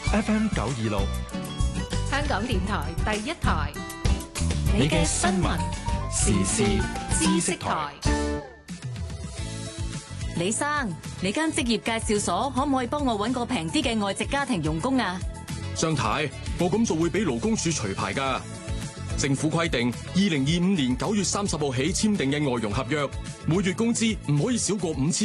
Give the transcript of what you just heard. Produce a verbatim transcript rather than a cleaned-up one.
F M 九二六， 香港電台第一台， 你嘅新聞時事知識台。 李生，你間職業介紹所可唔可以幫我搵個平啲嘅外籍家庭傭工啊？ 張太，我咁做會俾勞工處除牌㗎。政府規定，二零二五年九月三十號起簽訂嘅外傭合約，每月工資唔可以少過五千。